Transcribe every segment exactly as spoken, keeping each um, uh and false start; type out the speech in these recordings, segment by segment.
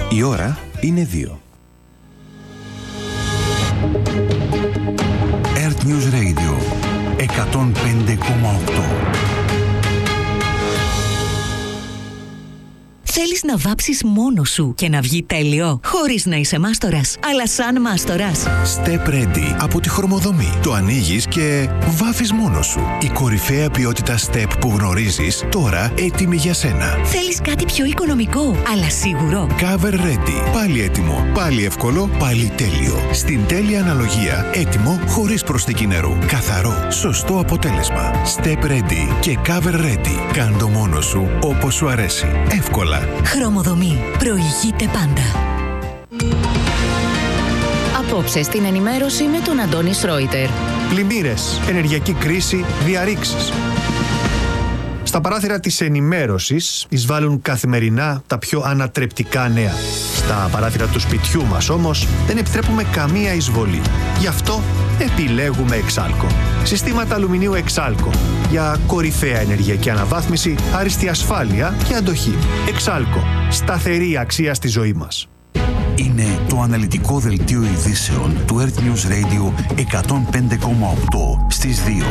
Η ώρα είναι δύο. Earth News Radio εκατόν πέντε κόμμα οκτώ. Θέλεις να βάψεις μόνος σου και να βγει τέλειο, χωρίς να είσαι μάστορας, αλλά σαν μάστορας. Step Ready από τη Χρωμοδομή. Το ανοίγεις και βάφεις μόνος σου. Η κορυφαία ποιότητα Step που γνωρίζεις, τώρα έτοιμη για σένα. Θέλεις κάτι πιο οικονομικό, αλλά σίγουρο. Cover Ready. Πάλι έτοιμο, πάλι εύκολο, πάλι τέλειο. Στην τέλεια αναλογία, έτοιμο χωρίς προσθήκη νερού. Καθαρό, σωστό αποτέλεσμα. Step Ready και Cover Ready. Κάντο μόνος σου όπως σου αρέσει. Εύκολα. Χρωμοδομή. Προηγείται πάντα. Απόψε στην ενημέρωση με τον Αντώνη Σρόιτερ. Πλημμύρες, ενεργειακή κρίση, διαρρήξεις. Στα παράθυρα της ενημέρωσης εισβάλλουν καθημερινά τα πιο ανατρεπτικά νέα. Στα παράθυρα του σπιτιού μας όμως δεν επιτρέπουμε καμία εισβολή. Γι' αυτό επιλέγουμε Εξάλκο. Συστήματα αλουμινίου Εξάλκο για κορυφαία ενεργειακή αναβάθμιση, άριστη ασφάλεια και αντοχή. Εξάλκο. Σταθερή αξία στη ζωή μας. Είναι το αναλυτικό δελτίο ειδήσεων του Earth News Radio εκατόν πέντε κόμμα οκτώ στις δύο.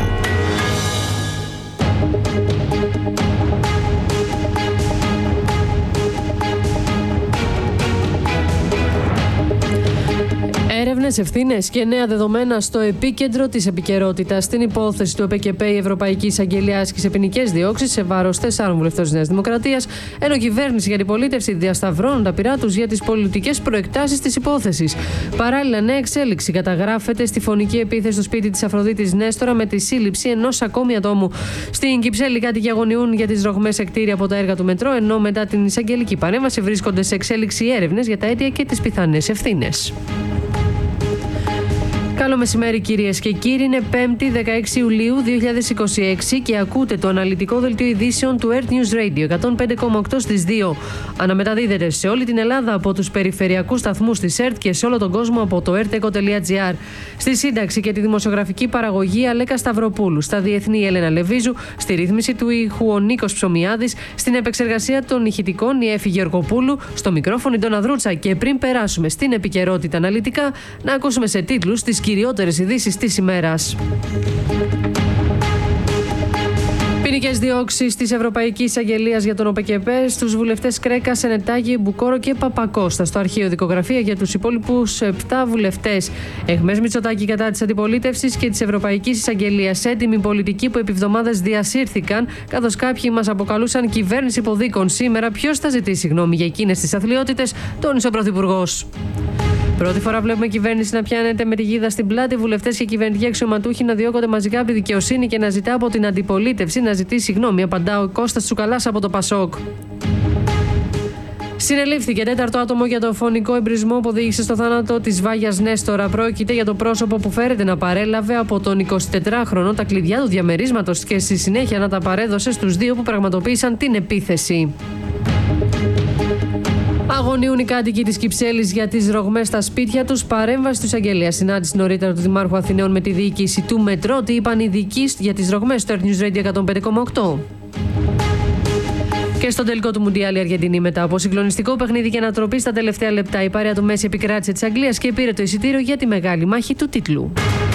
Έρευνες, ευθύνες και νέα δεδομένα στο επίκεντρο της επικαιρότητας. Στην υπόθεση του ΕΠΕΚΕΠΕ, η Ευρωπαϊκή Εισαγγελία άσκησε ποινικές διώξεις σε βάρος τεσσάρων βουλευτών της Νέας Δημοκρατίας, ενώ η κυβέρνηση για αντιπολίτευση διασταυρώνουν τα πειρά τους για τις πολιτικές προεκτάσεις της υπόθεσης. Παράλληλα, νέα εξέλιξη καταγράφεται στη φωνική επίθεση στο σπίτι της Αφροδίτης Νέστορα με τη σύλληψη ενός ακόμη ατόμου. Στην Κυψέλη, κάτοικοι αγωνιούν για τις ρογμές σε κτίρια από τα έργα του μετρό, ενώ μετά την εισαγγελική παρέμβαση βρίσκονται σε εξέλιξη έρευνες για τα αίτια και τις πιθανές ευθύνες. Καλό μεσημέρι κυρίες και κύριοι, είναι πέμπτη δεκαέξι Ιουλίου δύο χιλιάδες είκοσι έξι και ακούτε το αναλυτικό δελτίο ειδήσεων του Earth News Radio εκατόν πέντε κόμμα οκτώ στις δύο. Αναμεταδίδεται σε όλη την Ελλάδα από τους περιφερειακούς σταθμούς της ΕΡΤ και σε όλο τον κόσμο από το ερτεκο τελεία τζι άρ. Στη σύνταξη και τη δημοσιογραφική παραγωγή Αλέκα Σταυροπούλου, στα διεθνή Έλενα Λεβίζου, στη ρύθμιση του ήχου ο Νίκος Ψωμιάδης, στην επεξεργασία των ηχητικών η Έφη Γεωργοπούλου, στο μικρόφωνο η Ντόνα Δρούτσα. Και πριν περάσουμε στην επικαιρότητα αναλυτικά, να ακούσουμε σε τίτλους τις κυριότερες ειδήσεις της ημέρας. Ποινικές διώξεις της Ευρωπαϊκής Εισαγγελίας για τον ΟΠΕΚΕΠΕ στους βουλευτές Κρέκα, Σενετάκη, Μπουκόρο και Παπακώστα. Στο αρχείο δικογραφία για τους υπόλοιπους επτά βουλευτές. Εχμές Μητσοτάκη κατά της αντιπολίτευσης και της Ευρωπαϊκής Εισαγγελίας. Έντιμοι πολιτικοί που επί εβδομάδες διασύρθηκαν, καθώς κάποιοι μας αποκαλούσαν κυβέρνηση υποδίκων. Σήμερα ποιος θα ζητήσει γνώμη για εκείνες τις αθλιότητες, τόνισε ο Πρωθυπουργός. Πρώτη φορά βλέπουμε κυβέρνηση να πιάνεται με τη γίδα στην πλάτη, βουλευτές και κυβερνητικοί αξιωματούχοι να διώκονται μαζικά από τη δικαιοσύνη και να ζητά από την αντιπολίτευση να ζητήσει γνώμη, απαντά ο Κώστας Τσουκαλάς από το Πασόκ. Συνελήφθηκε τέταρτο άτομο για το φωνικό εμπρισμό που οδήγησε στο θάνατο της Βάγιας Νέστορα. Πρόκειται για το πρόσωπο που φέρεται να παρέλαβε από τον εικοσιτετράχρονο τα κλειδιά του διαμερίσματος και στη συνέχεια να τα παρέδωσε στους δύο που πραγματοποίησαν την επίθεση. Αγωνιούν οι κάτοικοι της Κυψέλης για τις ρογμές στα σπίτια τους. Παρέμβαση του εισαγγελέα. Συνάντηση νωρίτερα του Δημάρχου Αθηναίων με τη διοίκηση του Μετρό. Τι είπαν οι ειδικοί για τις ρογμές στο Earth News Radio εκατόν πέντε κόμμα οκτώ. Και στον τελικό του Μουντιάλ η Αργεντινή, μετά από συγκλονιστικό παιχνίδι και ανατροπή στα τελευταία λεπτά, η παρέα του Μέση επικράτησε της Αγγλίας και πήρε το εισιτήριο για τη μεγάλη μάχη του τίτλου.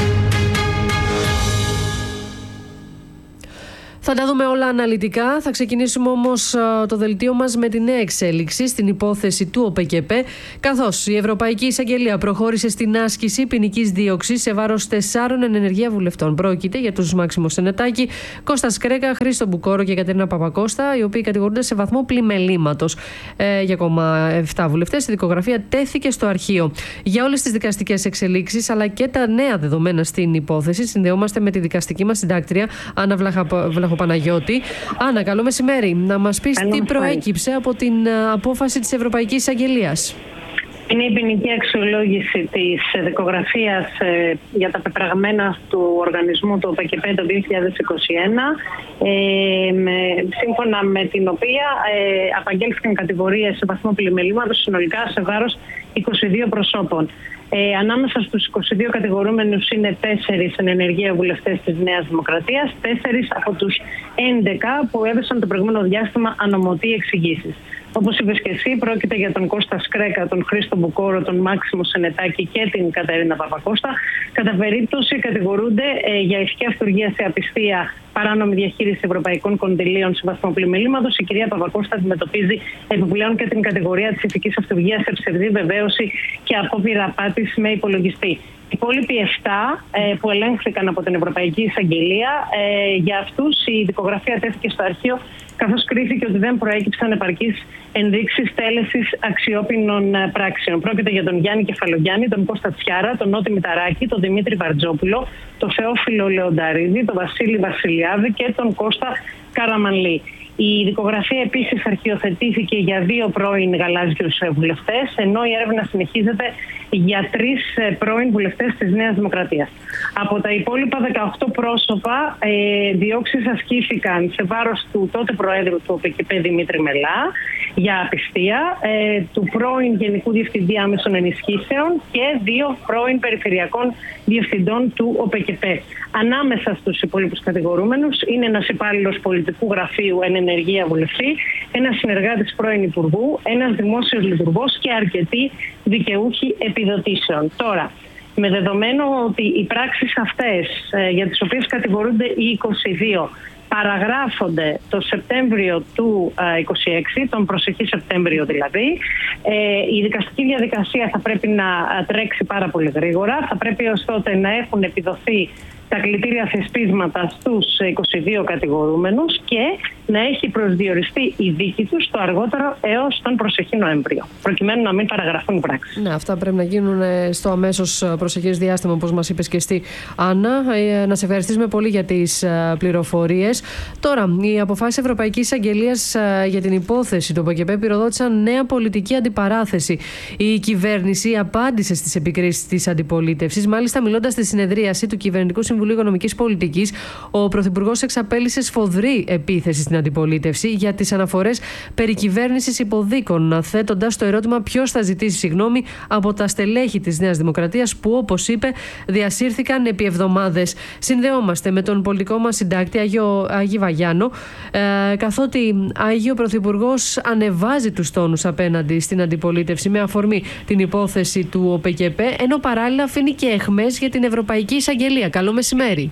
Θα τα δούμε όλα αναλυτικά. Θα ξεκινήσουμε όμως το δελτίο μας με τη νέα εξέλιξη στην υπόθεση του ΟΠΕΚΕΠΕ, καθώς η Ευρωπαϊκή Εισαγγελία προχώρησε στην άσκηση ποινικής δίωξης σε βάρος τεσσάρων ενεργεία βουλευτών. Πρόκειται για τους Μάξιμο Σενετάκη, Κώστας Κρέκα, Χρήστο Μπουκόρο και Κατερίνα Παπακώστα, οι οποίοι κατηγορούνται σε βαθμό πλημελήματος. Ε, για ακόμα επτά βουλευτές η δικογραφία τέθηκε στο αρχείο. Για όλες τις δικαστικές εξελίξεις αλλά και τα νέα δεδομένα στην υπόθεση, συνδεόμαστε με τη δικαστική μας συντάκτρια Άννα Βλαχα... Παναγιώτη. Άννα, καλό μεσημέρι. Να μας πεις τι προέκυψε από την απόφαση της Ευρωπαϊκής Εισαγγελίας. Είναι η ποινική αξιολόγηση της δικογραφίας ε, για τα πεπραγμένα του οργανισμού του ΟΠΕΚΕΠΕ το δύο χιλιάδες είκοσι ένα, ε, με, σύμφωνα με την οποία ε, απαγγέλθηκαν κατηγορίες σε βαθμό πλημελήματος συνολικά σε βάρος είκοσι δύο προσώπων. Ε, ανάμεσα στους είκοσι δύο κατηγορούμενους είναι τέσσερις εν ενεργεία βουλευτές της Νέας Δημοκρατίας, τέσσερις από τους έντεκα που έδωσαν το προηγούμενο διάστημα ανωμοτή εξηγήσεις. Όπως είπες και εσύ, πρόκειται για τον Κώστα Σκρέκα, τον Χρήστο Μπουκόρο, τον Μάξιμο Σενετάκη και την Κατερίνα Παπακώστα. Κατά περίπτωση κατηγορούνται ε, για ηθική αυτουργία σε απιστία, παράνομη διαχείριση ευρωπαϊκών κονδυλίων σε βαθμό πλημελήματος. Η κυρία Παπακώστα αντιμετωπίζει επιπλέον και την κατηγορία της ηθικής αυτουργίας σε ψευδή βεβαίωση και απόπειρα απάτης με υπολογιστή. Οι υπόλοιποι επτά ε, που ελέγχθηκαν από την Ευρωπαϊκή Εισαγγελία, ε, για αυτούς η δικογραφία τέθηκε στο αρχείο, καθώς κρίθηκε ότι δεν προέκυψαν επαρκείς ενδείξεις τέλεσης αξιόπινων πράξεων. Πρόκειται για τον Γιάννη Κεφαλογιάννη, τον Κώστα Τσιάρα, τον Νότι Μηταράκη, τον Δημήτρη Βαρτζόπουλο, τον Θεόφιλο Λεονταρίδη, τον Βασίλη Βασιλιάδη και τον Κώστα Καραμανλή. Η δικογραφία επίσης αρχιοθετήθηκε για δύο πρώην γαλάζιους βουλευτές, ενώ η έρευνα συνεχίζεται για τρεις πρώην βουλευτές της Νέας Δημοκρατίας. Από τα υπόλοιπα δεκαοκτώ πρόσωπα, ε, διώξεις ασκήθηκαν σε βάρος του τότε Προέδρου του ΟΠΕΚΕΠΕ Δημήτρη Μελά για απιστία, ε, του πρώην Γενικού Διευθυντή Άμεσων Ενισχύσεων και δύο πρώην Περιφερειακών Διευθυντών του ΟΠΕΚΕΠΕ. Ανάμεσα στους υπόλοιπους κατηγορούμενους είναι ένας υπάλληλος πολιτικού γραφείου εν ενεργεία βουλευτή, ένας συνεργάτης πρώην Υπουργού, ένας δημόσιος λειτουργός και αρκετοί δικαιούχοι επιδοτήσεων. Τώρα, με δεδομένο ότι οι πράξεις αυτές, ε, για τις οποίες κατηγορούνται οι είκοσι δύο, παραγράφονται το Σεπτέμβριο του είκοσι έξι, τον προσεχή Σεπτέμβριο δηλαδή, ε, η δικαστική διαδικασία θα πρέπει να τρέξει πάρα πολύ γρήγορα. Θα πρέπει ως τότε να έχουν επιδοθεί τα κλητήρια θεσπίσματα στους είκοσι δύο κατηγορούμενους και να έχει προσδιοριστεί η δίκη τους το αργότερο έως τον προσεχή Νοέμβριο, προκειμένου να μην παραγραφούν οι πράξεις. Ναι, αυτά πρέπει να γίνουν στο αμέσως προσεχές διάστημα, όπως μας είπες και εσύ, Άννα. Να σε ευχαριστήσουμε πολύ για τις πληροφορίες. Τώρα, οι αποφάσεις Ευρωπαϊκής Αγγελίας για την υπόθεση του ΟΠΕΚΕΠΕ πυροδότησαν νέα πολιτική αντιπαράθεση. Η κυβέρνηση απάντησε στις επικρίσεις της αντιπολίτευσης. Μάλιστα, μιλώντας στη συνεδρίαση του Κυβερνητικού Συμβουλίου Οικονομικής Πολιτικής, ο Πρωθυπουργός εξαπέλυσε σφοδρή επίθεση στην αντιπολίτευση για τις αναφορές περί κυβέρνησης υποδίκων, θέτοντας το ερώτημα ποιος θα ζητήσει συγγνώμη από τα στελέχη της Νέας Δημοκρατίας που, όπως είπε, διασύρθηκαν επί εβδομάδες. Συνδεόμαστε με τον πολιτικό μας συντάκτη Άγιο, Άγη Βαγιάνο, ε, καθότι Άγιο Πρωθυπουργός ανεβάζει τους τόνους απέναντι στην αντιπολίτευση με αφορμή την υπόθεση του ΟΠΕΚΕΠΕ, ενώ παράλληλα αφήνει και αιχμές για την Ευρωπαϊκή Εισαγγελία. Καλό μεσημέρι.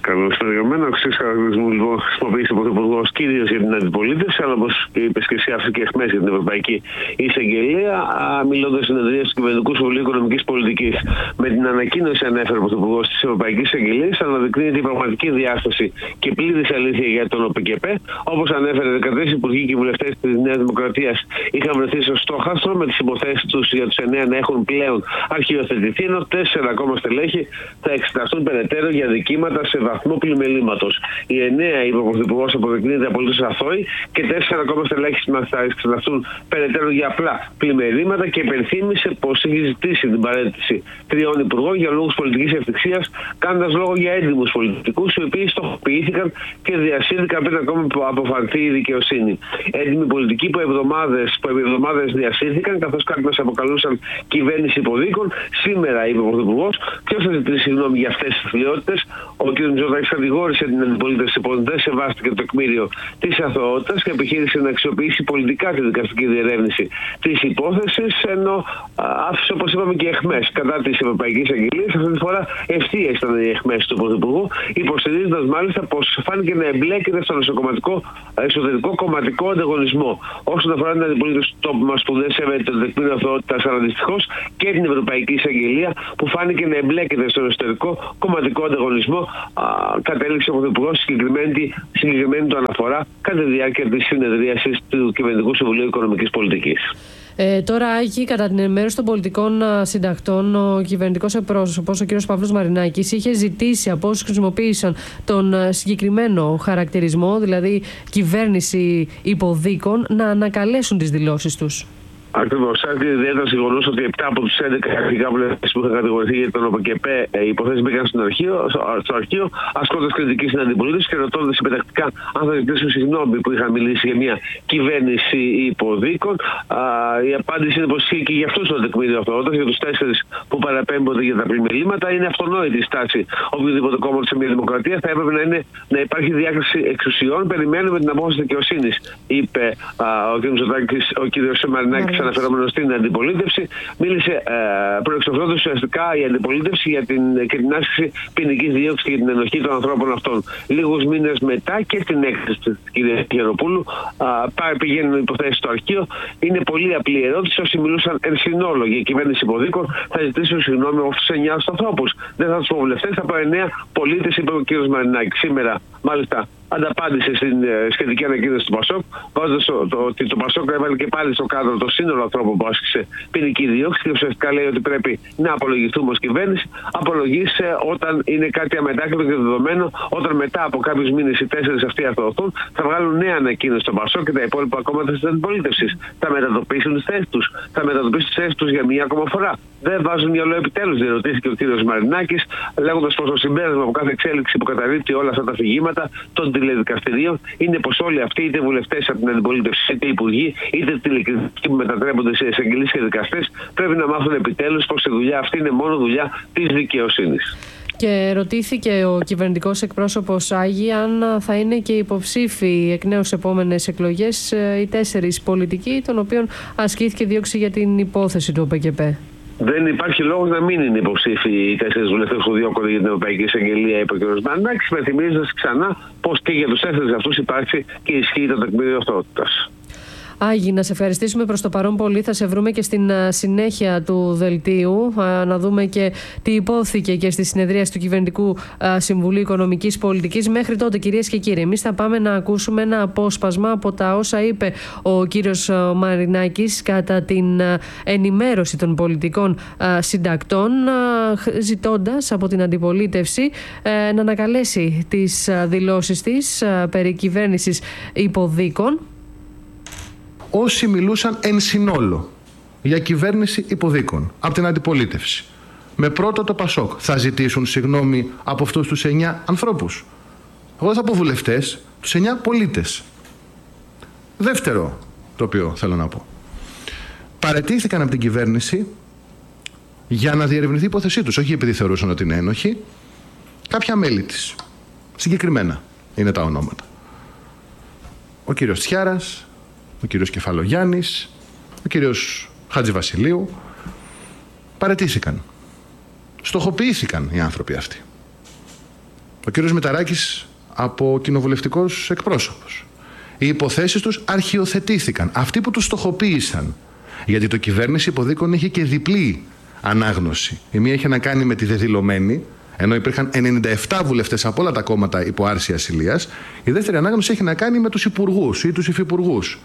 Καλώς αξίς χαρακτηρισμού λοιπόν χρησιμοποιήσει ο Πρωθυπουργός κυρίως για την αντιπολίτευση, αλλά όπως είπες και εσύ, άφησε και αιχμές για την Ευρωπαϊκή Εισαγγελία, μιλώντας στην συνεδρία του Κυβερνητικού Συμβουλίου Οικονομικής Πολιτικής. Με την ανακοίνωση, ανέφερε ο Πρωθυπουργός της Ευρωπαϊκής Εισαγγελίας, αναδεικνύεται η πραγματική διάσταση και πλήρης αλήθεια για τον ΟΠΕΚΕΠΕ. Όπως ανέφερε, δεκατρείς υπουργοί και βουλευτές της Νέας Δημοκρατίας είχαν βρεθεί στο στόχαστρο με τις υποθέσεις τους για τους εννέα να έχουν πλέον αρχιοθετηθεί, ενώ τέσσερα ακόμα στελέχη θα εξεταστούν περαιτέρω για δικήματα σε βαθμό πλημελήματος. Οι εννέα, είπε ο Πρωθυπουργός, αποδεικνύεται απολύτως αθώοι και τέσσερα ακόμα στελέχη θα εξεταστούν περαιτέρω για απλά πλημελήματα και υπενθύμησε πως έχει ζητήσει την παρέτηση τριών υπουργών για λόγους πολιτικής ευθυξίας, κάνοντας λόγο για έντιμους πολιτικούς, οι οποίοι στοχοποιήθηκαν και διασύρθηκαν πριν ακόμα αποφανθεί η δικαιοσύνη. Έντιμοι πολιτικοί που εβδομάδες, που εβδομάδες διασύρθηκαν, καθώς κάποιοι μας αποκαλούσαν κυβέρνηση υποδίκων. Σήμερα, είπε ο Πρωθυπουργός, ποιος θα ζητήσει συγγνώμη για αυτές τις φλοιότητες. Ο κ. Μητσοτάκης κατηγόρησε την αντιπολίτευση πως δεν σεβάστηκε το τεκμήριο της αθωότητας και επιχείρησε να αξιοποιήσει πολιτικά τη δικαστική διερεύνηση της υπόθεσης, ενώ άφησε, όπως είπαμε, και αιχμές κατά της Ευρωπαϊκής Αγγελίας. Αυτή τη φορά ευθείες ήταν οι αιχμές του Πρωθυπουργού, υποστηρίζοντας μάλιστα πως φάνηκε να εμπλέκεται στον εσωκομματικό, εσωτερικό κομματικό ανταγωνισμό. Όσον αφορά την αντιπολίτευση του τόπου μας που δεν σέβεται το τεκμήριο αθωότητας, αλλά δυστυχώς και την Ευρωπαϊκή Εισαγγελία που φάνηκε να εμπλέκεται στον εσωτερικό κομματικό ανταγωνισμό, κατέληξε ο Πρωθυπουργός συγκεκριμένη, συγκεκριμένη του αναφορά κατά τη διάρκεια της συνεδρίασης του Κυβερνητικού Συμβουλίου Οικονομικής Πολιτικής. Ε, τώρα, Άκη, κατά την ενημέρωση των πολιτικών συντακτών, ο κυβερνητικός εκπρόσωπος, ο κ. Παύλος Μαρινάκης, είχε ζητήσει από όσους χρησιμοποίησαν τον συγκεκριμένο χαρακτηρισμό, δηλαδή κυβέρνηση υποδίκων, να ανακαλέσουν τις δηλώσεις τους. Ακριβώς. Άρχισε ιδιαίτερα στο γεγονός ότι επτά από τους έντεκα αρχικά βουλευτές που είχαν κατηγορηθεί για τον ΟΠΚΕΠΕ οι υποθέσεις μπήκαν στο αρχείο, στο αρχείο ασκώντας κριτική στην αντιπολίτευση και ρωτώντας επιτακτικά αν θα ζητήσουν συγγνώμη που είχαν μιλήσει για μια κυβέρνηση υποδίκων. Α, η απάντηση είναι πως ισχύει και για αυτούς το τεκμήριο αυτό. Όταν για τους τέσσερις που παραπέμπονται για τα πλημελήματα, είναι αυτονόητη η στάση οποιοδήποτε κόμματο σε μια δημοκρατία. Θα έπρεπε να, είναι, να υπάρχει διάκριση εξουσιών. Περιμένουμε την απόφαση δικαιοσύνης, είπε α, ο κ. Μητσοτάκης, ο κ. Μαρινάκης, αναφερόμενος στην αντιπολίτευση. Μίλησε ε, προεξοφλώντας ουσιαστικά η αντιπολίτευση για την, και την άσκηση ποινικής δίωξης και για την ενοχή των ανθρώπων αυτών. Λίγους μήνες μετά και στην έκθεση της κ. Γεροπούλου πηγαίνουν υποθέσεις στο αρχείο. Είναι πολύ απλή ερώτηση. Όσοι μιλούσαν εν συνόλο για κυβέρνηση υποδίκων θα ζητήσουν συγγνώμη από τους εννιά ανθρώπους. Δεν θα τους πω βουλευτές, θα πω εννιά πολίτες, είπε ο κ. Μαρινάκης. Σήμερα, μάλιστα, ανταπάντησε στην σχετική ανακοίνωση του Πασόκ, βάζοντας ότι το Πασόκ έβαλε και πάλι στο κάδρο το σύνολο ανθρώπων που άσκησε ποινική δίωξη και ουσιαστικά λέει ότι πρέπει να απολογηθούμε ως κυβέρνηση. Απολογήσε όταν είναι κάτι αμετάκλητο και δεδομένο, όταν μετά από κάποιους μήνες οι τέσσερις αυτοί αθωωωθούν, θα βγάλουν νέα ανακοίνωση στο Πασόκ και τα υπόλοιπα κόμματα της αντιπολίτευσης. Θα μετατοπίσουν τις θέσεις τους. Θα μετατοπίσουν τις θέσεις τους για μία ακόμα φορά. Δεν βάζουν μυαλό επιτέλους, διερωτήθηκε ο κ. Μαρινάκης, λέγοντας πως το συμπέρασμα από κάθε εξέλιξη που καταρρίπτει όλα αυτά τα αφηγήματα των τηλεδικαστηρίων είναι πως όλοι αυτοί, είτε βουλευτές από την αντιπολίτευση, είτε υπουργοί, είτε τηλεκριτικοί που μετατρέπονται σε εισαγγελείς και δικαστές, πρέπει να μάθουν επιτέλους πως η δουλειά αυτή είναι μόνο δουλειά της δικαιοσύνης. Και ρωτήθηκε ο κυβερνητικός εκπρόσωπος Άγη αν θα είναι και υποψήφοι εκ νέου σε επόμενες εκλογές οι τέσσερις πολιτικοί, των οποίων ασκήθηκε δίωξη για την υπόθεση του ΟΠΚΕΠΕ. Δεν υπάρχει λόγος να μην είναι υποψήφοι οι τέσσερις βουλευτές που διώκονται για την Ευρωπαϊκή Εισαγγελία, είπε ο κ. Μαρινάκης, υπενθυμίζοντας ξανά πως και για τους τέσσερις αυτούς υπάρχει και ισχύει το τεκμήριο αυτότητας. Άγη, να σε ευχαριστήσουμε προς το παρόν πολύ. Θα σε βρούμε και στην συνέχεια του δελτίου, να δούμε και τι υπόθηκε και στη συνεδρία του Κυβερνητικού Συμβουλίου Οικονομικής Πολιτικής. Μέχρι τότε, κυρίες και κύριοι, εμείς θα πάμε να ακούσουμε ένα απόσπασμα από τα όσα είπε ο κύριος Μαρινάκης κατά την ενημέρωση των πολιτικών συντακτών, ζητώντας από την αντιπολίτευση να ανακαλέσει τις δηλώσεις της περί κυβέρνησης υποδίκων. Όσοι μιλούσαν εν συνόλο για κυβέρνηση υποδίκων από την αντιπολίτευση, με πρώτο το Πασόκ, θα ζητήσουν συγγνώμη από αυτούς τους εννιά ανθρώπους. Εγώ δεν θα πω βουλευτές, τους εννιά πολίτες. Δεύτερο το οποίο θέλω να πω. Παραιτήθηκαν από την κυβέρνηση για να διερευνηθεί η υπόθεσή τους, όχι επειδή θεωρούσαν ότι είναι ένοχοι, κάποια μέλη της. Συγκεκριμένα είναι τα ονόματα. Ο κύριος Τσιάρας, ο κύριος Κεφαλογιάννης, ο κύριος Χατζηβασιλείου. Παραιτήθηκαν. Στοχοποιήθηκαν οι άνθρωποι αυτοί. Ο κύριος Μηταράκης από κοινοβουλευτικός εκπρόσωπος. Οι υποθέσεις τους αρχιοθετήθηκαν. Αυτοί που τους στοχοποίησαν. Γιατί το κυβέρνηση υποδίκων είχε και διπλή ανάγνωση. Η μία είχε να κάνει με τη δεδηλωμένη, ενώ υπήρχαν ενενήντα επτά βουλευτές από όλα τα κόμματα υπό άρση ασυλίας. Η δεύτερη ανάγνωση έχει να κάνει με τους υπουργούς ή τους υφυπουργούς.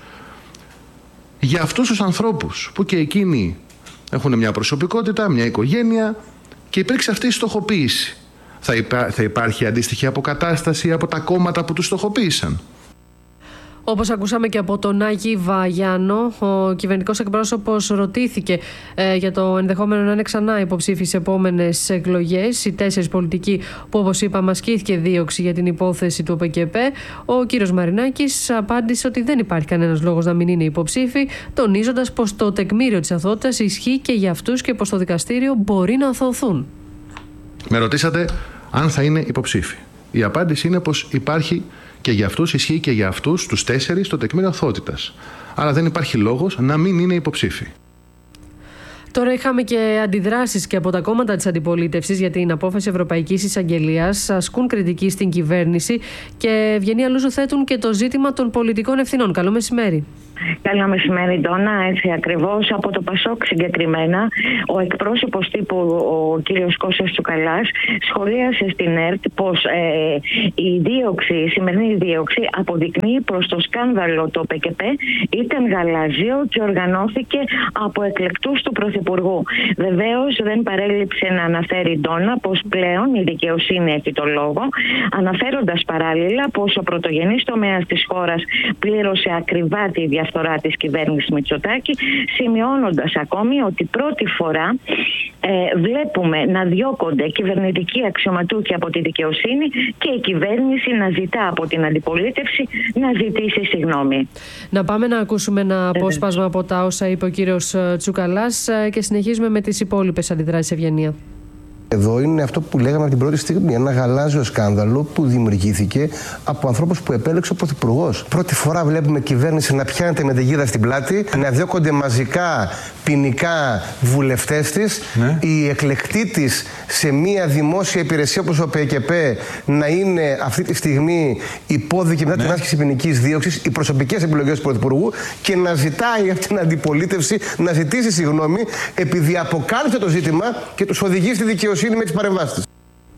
Για αυτούς τους ανθρώπους που και εκείνοι έχουν μια προσωπικότητα, μια οικογένεια και υπήρξε αυτή η στοχοποίηση. Θα, υπά, θα υπάρχει αντίστοιχη αποκατάσταση από τα κόμματα που τους στοχοποίησαν. Όπως ακούσαμε και από τον Άγη Βαγιάνο, ο κυβερνητικός εκπρόσωπος ρωτήθηκε ε, για το ενδεχόμενο να είναι ξανά υποψήφοι σε επόμενες εκλογές. Οι τέσσερις πολιτικοί που, όπως είπαμε, ασκήθηκε δίωξη για την υπόθεση του ΟΠΚΕΠΕ. Ο κύριος Μαρινάκης απάντησε ότι δεν υπάρχει κανένας λόγος να μην είναι υποψήφοι, τονίζοντας πως το τεκμήριο της αθωότητας ισχύει και για αυτούς και πως το δικαστήριο μπορεί να αθωωθούν. Με ρωτήσατε αν θα είναι υποψήφοι. Η απάντηση είναι πως υπάρχει και για αυτούς, ισχύει και για αυτούς τους τέσσερις το τεκμήριο αθωότητας. Άρα δεν υπάρχει λόγος να μην είναι υποψήφοι. Τώρα είχαμε και αντιδράσεις και από τα κόμματα της αντιπολίτευσης για την απόφαση Ευρωπαϊκής Εισαγγελίας. Ασκούν κριτική στην κυβέρνηση και Ευγενία Λούζου θέτουν και το ζήτημα των πολιτικών ευθυνών. Καλό μεσημέρι. Καλό μεσημέρι, Ντόνα. Έτσι ακριβώς, από το Πασόκ συγκεκριμένα, ο εκπρόσωπος τύπου, ο κύριος Κώστας Τσουκαλάς, σχολίασε στην ΕΡΤ πως ε, η δίωξη, η σημερινή δίωξη αποδεικνύει προς το σκάνδαλο το ΟΠΚΕΠΕ ήταν γαλάζιο και οργανώθηκε από εκλεκτούς του Πρωθυπουργού. Βεβαίως δεν παρέλειψε να αναφέρει, Ντόνα, πως πλέον η δικαιοσύνη έχει το λόγο, αναφέροντας παράλληλα πως ο πρωτογενής τομέας της χώρας πλήρωσε ακριβά τη διαφορά διαφθορά της κυβέρνησης Μητσοτάκη, σημειώνοντας ακόμη ότι πρώτη φορά ε, βλέπουμε να διώκονται κυβερνητικοί αξιωματούχοι από τη δικαιοσύνη και η κυβέρνηση να ζητά από την αντιπολίτευση να ζητήσει συγγνώμη. Να πάμε να ακούσουμε ένα απόσπασμα από τα όσα είπε ο κύριος Τσουκαλάς και συνεχίζουμε με τις υπόλοιπες αντιδράσεις, Ευγενία. Εδώ είναι αυτό που λέγαμε από την πρώτη στιγμή. Ένα γαλάζιο σκάνδαλο που δημιουργήθηκε από ανθρώπους που επέλεξε ο Πρωθυπουργός. Πρώτη φορά βλέπουμε κυβέρνηση να πιάνεται με την γίδα στην πλάτη, να διώκονται μαζικά ποινικά βουλευτές της, ναι. η εκλεκτή της σε μια δημόσια υπηρεσία όπως ο ΠΚΠ να είναι αυτή τη στιγμή υπόδικη μετά ναι. την άσκηση ποινικής δίωξης, οι προσωπικές επιλογές του Πρωθυπουργού και να ζητάει από την αντιπολίτευση να ζητήσει συγγνώμη επειδή αποκάλυψε το ζήτημα και τους οδηγεί στη δικαιοσύνη με τις παρεμβάσεις της.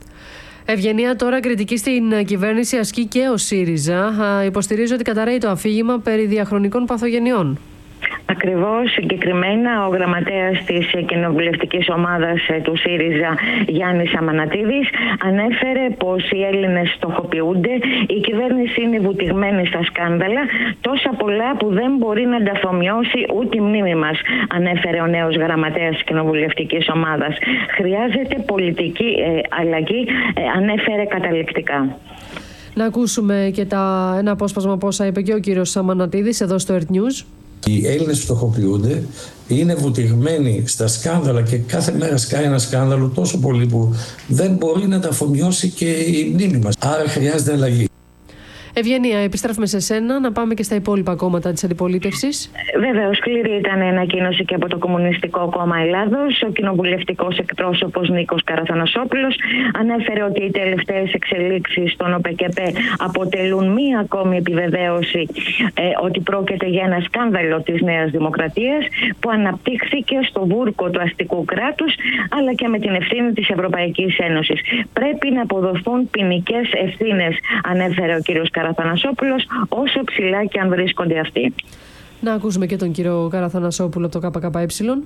Ευγενία, τώρα κριτική στην κυβέρνηση ασκεί και ο ΣΥΡΙΖΑ. Υποστηρίζει ότι καταρρέει το αφήγημα περί διαχρονικών παθογενειών. Ακριβώς, συγκεκριμένα ο γραμματέας της κοινοβουλευτικής ομάδας του ΣΥΡΙΖΑ, Γιάννης Αμανατίδης, ανέφερε πως οι Έλληνες στοχοποιούνται, η κυβέρνηση είναι βουτυγμένη στα σκάνδαλα, τόσα πολλά που δεν μπορεί να τα αφομοιώσει ούτε η μνήμη μας, ανέφερε ο νέος γραμματέας της κοινοβουλευτικής ομάδας. Χρειάζεται πολιτική ε, αλλαγή, ε, ανέφερε καταληκτικά. Να ακούσουμε και τα, ένα απόσπασμα από όσα είπε και ο κύριος Αμανατίδης εδώ στο Earth News. Οι Έλληνες φτωχοποιούνται, είναι βουτυγμένοι στα σκάνδαλα και κάθε μέρα σκάει ένα σκάνδαλο τόσο πολύ που δεν μπορεί να τα αφομοιώσει και η μνήμη μας. Άρα χρειάζεται αλλαγή. Ευγενία, επιστρέφουμε σε σένα να πάμε και στα υπόλοιπα κόμματα της αντιπολίτευσης. Βεβαίως, σκληρή ήταν η ανακοίνωση και από το Κομμουνιστικό Κόμμα Ελλάδος. Ο κοινοβουλευτικός εκπρόσωπος Νίκος Καραθανασόπουλος ανέφερε ότι οι τελευταίες εξελίξεις στον ΟΠΚΠ αποτελούν μία ακόμη επιβεβαίωση ε, ότι πρόκειται για ένα σκάνδαλο της Νέας Δημοκρατίας που αναπτύχθηκε στο βούρκο του αστικού κράτους αλλά και με την ευθύνη της Ευρωπαϊκής Ένωσης. Πρέπει να αποδοθούν ποινικές ευθύνες, ανέφερε ο κ. Καραθανασόπουλος, όσο ψηλά και αν βρίσκονται αυτοί. Να ακούσουμε και τον κύριο Καραθανασόπουλο από το ΚΚΕ.